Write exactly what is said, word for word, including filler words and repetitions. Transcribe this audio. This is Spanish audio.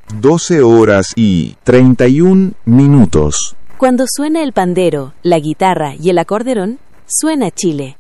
doce horas y treinta y un minutos. Cuando suena el pandero, la guitarra y el acordeón, suena Chile.